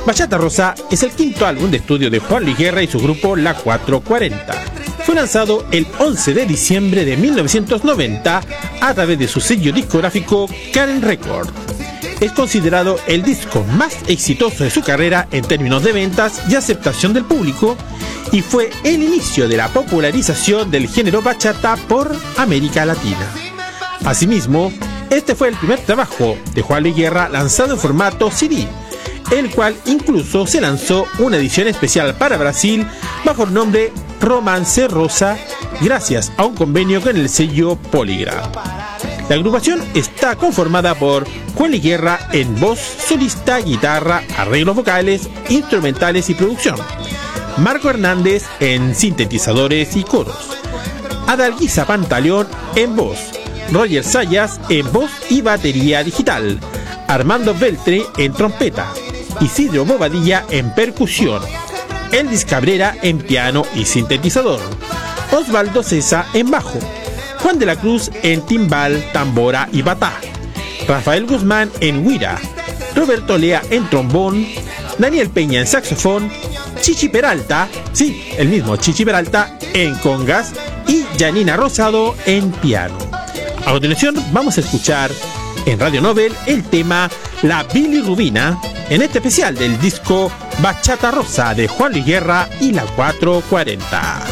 Bachata Rosa es el quinto álbum de estudio de Juan Luis Guerra y su grupo La 440. Fue lanzado el 11 de diciembre de 1990 a través de su sello discográfico Karen Record. Es considerado el disco más exitoso de su carrera en términos de ventas y aceptación del público, y fue el inicio de la popularización del género bachata por América Latina. Asimismo, este fue el primer trabajo de Juan Luis Guerra lanzado en formato CD, el cual incluso se lanzó una edición especial para Brasil bajo el nombre Romance Rosa, gracias a un convenio con el sello Polygram. La agrupación está conformada por Juan Luis Guerra en voz, solista, guitarra, arreglos vocales, instrumentales y producción, Marco Hernández en sintetizadores y coros, Adalguisa Pantaleón en voz, Roger Sayas en voz y batería digital, Armando Beltre en trompeta, Isidro Bobadilla en percusión, Eldis Cabrera en piano y sintetizador, Osvaldo Cesa en bajo, Juan de la Cruz en timbal, tambora y batá, Rafael Guzmán en güira, Roberto Lea en trombón, Daniel Peña en saxofón, Chichi Peralta, sí, el mismo Chichi Peralta en congas y Janina Rosado en piano. A continuación vamos a escuchar en Radio Nobel el tema La Bilirrubina en este especial del disco Bachata Rosa de Juan Luis Guerra y La 440.